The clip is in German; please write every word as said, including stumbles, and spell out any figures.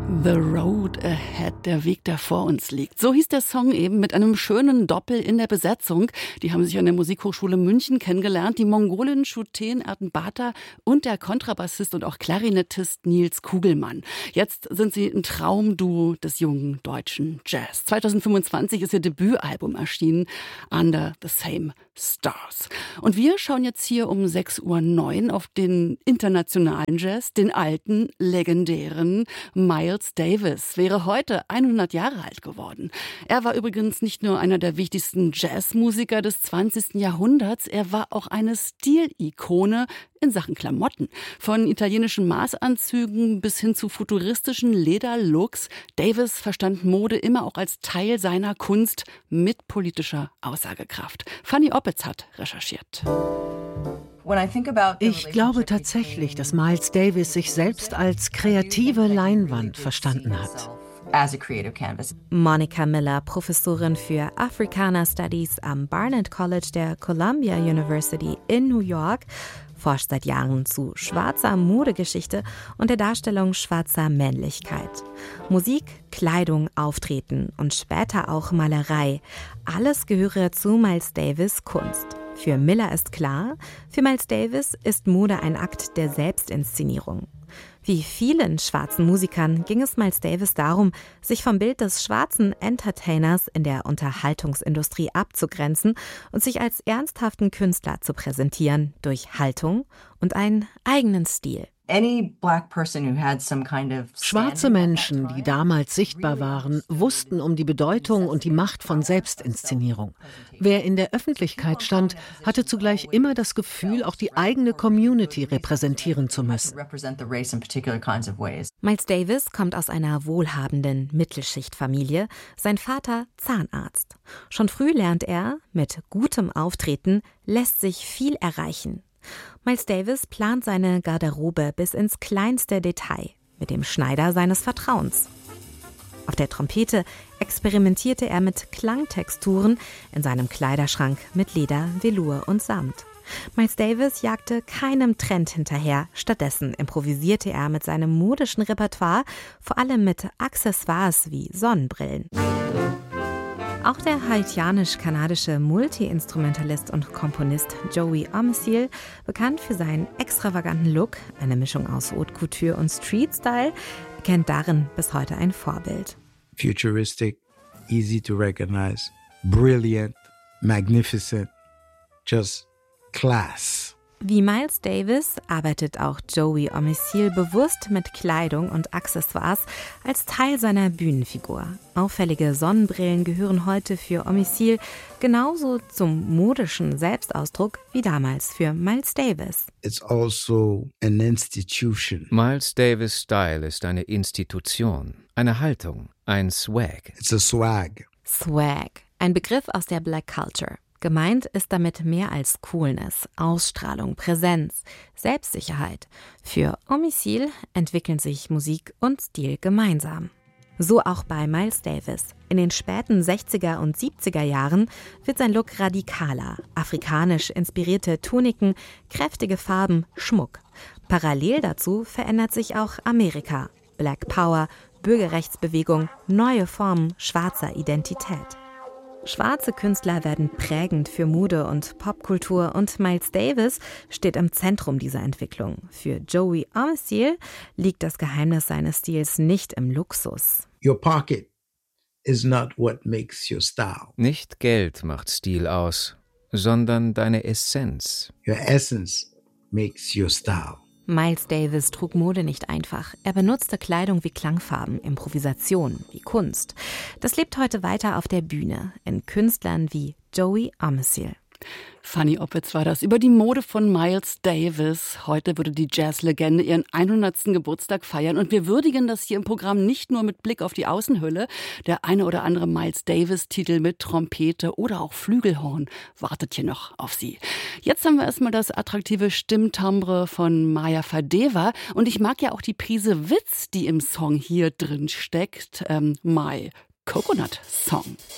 The Road Ahead, der Weg, der vor uns liegt. So hieß der Song eben mit einem schönen Doppel in der Besetzung. Die haben sich an der Musikhochschule München kennengelernt. Die Mongolin Shuten Erdenbata und der Kontrabassist und auch Klarinettist Nils Kugelmann. Jetzt sind sie ein Traumduo des jungen deutschen Jazz. zwanzig fünfundzwanzig ist ihr Debütalbum erschienen, Under the Same Stars. Und wir schauen jetzt hier um sechs Uhr neun auf den internationalen Jazz, den alten, legendären Miles Davis. Wäre heute hundert Jahre alt geworden. Er war übrigens nicht nur einer der wichtigsten Jazzmusiker des zwanzigsten Jahrhunderts, er war auch eine Stilikone in Sachen Klamotten. Von italienischen Maßanzügen bis hin zu futuristischen Lederlooks. Davis verstand Mode immer auch als Teil seiner Kunst mit politischer Aussagekraft. Fanny Oppitz hat recherchiert. Ich glaube tatsächlich, dass Miles Davis sich selbst als kreative Leinwand verstanden hat. Monica Miller, Professorin für Africana Studies am Barnard College der Columbia University in New York, forscht seit Jahren zu schwarzer Modegeschichte und der Darstellung schwarzer Männlichkeit. Musik, Kleidung, Auftreten und später auch Malerei. Alles gehöre zu Miles Davis' Kunst. Für Miller ist klar, für Miles Davis ist Mode ein Akt der Selbstinszenierung. Wie vielen schwarzen Musikern ging es Miles Davis darum, sich vom Bild des schwarzen Entertainers in der Unterhaltungsindustrie abzugrenzen und sich als ernsthaften Künstler zu präsentieren durch Haltung und einen eigenen Stil. Schwarze Menschen, die damals sichtbar waren, wussten um die Bedeutung und die Macht von Selbstinszenierung. Wer in der Öffentlichkeit stand, hatte zugleich immer das Gefühl, auch die eigene Community repräsentieren zu müssen. Miles Davis kommt aus einer wohlhabenden Mittelschichtfamilie, sein Vater Zahnarzt. Schon früh lernt er, mit gutem Auftreten lässt sich viel erreichen. Miles Davis plant seine Garderobe bis ins kleinste Detail mit dem Schneider seines Vertrauens. Auf der Trompete experimentierte er mit Klangtexturen in seinem Kleiderschrank mit Leder, Velour und Samt. Miles Davis jagte keinem Trend hinterher, stattdessen improvisierte er mit seinem modischen Repertoire, vor allem mit Accessoires wie Sonnenbrillen. Auch der haitianisch-kanadische Multi-Instrumentalist und Komponist Joey Omeciel, bekannt für seinen extravaganten Look, eine Mischung aus Haute Couture und Street-Style, kennt darin bis heute ein Vorbild. Futuristic, easy to recognize, brilliant, magnificent, just class. Wie Miles Davis arbeitet auch Joey Omeciel bewusst mit Kleidung und Accessoires als Teil seiner Bühnenfigur. Auffällige Sonnenbrillen gehören heute für Omeciel genauso zum modischen Selbstausdruck wie damals für Miles Davis. It's also an institution. Miles Davis' Style ist eine Institution, eine Haltung, ein Swag. It's a swag. Swag, ein Begriff aus der Black Culture. Gemeint ist damit mehr als Coolness, Ausstrahlung, Präsenz, Selbstsicherheit. Für Omeciel entwickeln sich Musik und Stil gemeinsam. So auch bei Miles Davis. In den späten sechziger und siebziger Jahren wird sein Look radikaler, afrikanisch inspirierte Tuniken, kräftige Farben, Schmuck. Parallel dazu verändert sich auch Amerika. Black Power, Bürgerrechtsbewegung, neue Formen schwarzer Identität. Schwarze Künstler werden prägend für Mode und Popkultur und Miles Davis steht im Zentrum dieser Entwicklung. Für Joey Omeciel liegt das Geheimnis seines Stils nicht im Luxus. Your pocket is not what makes your style. Nicht Geld macht Stil aus, sondern deine Essenz. Your essence makes your style. Miles Davis trug Mode nicht einfach. Er benutzte Kleidung wie Klangfarben, Improvisation wie Kunst. Das lebt heute weiter auf der Bühne, in Künstlern wie Joey Omeciel. Fanny Oppitz war das über die Mode von Miles Davis. Heute würde die Jazzlegende ihren hundertsten Geburtstag feiern und wir würdigen das hier im Programm nicht nur mit Blick auf die Außenhülle. Der eine oder andere Miles Davis-Titel mit Trompete oder auch Flügelhorn wartet hier noch auf Sie. Jetzt haben wir erstmal das attraktive Stimmtimbre von Maya Fadeva und ich mag ja auch die Prise Witz, die im Song hier drin steckt. Ähm, My Coconut Song.